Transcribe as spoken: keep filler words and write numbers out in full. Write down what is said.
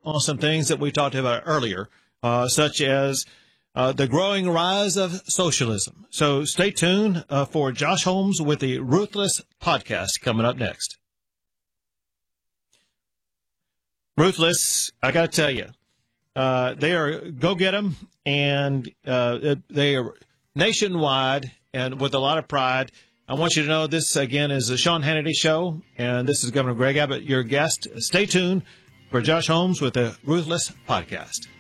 on some things that we talked about earlier, uh, such as uh, the growing rise of socialism. So stay tuned uh, for Josh Holmes with the Ruthless Podcast coming up next. Ruthless, I got to tell you, uh, they are go get them, and uh, they are nationwide and with a lot of pride. I want you to know this, again, is the Sean Hannity Show, and this is Governor Greg Abbott, your guest. Stay tuned for Josh Holmes with the Ruthless Podcast.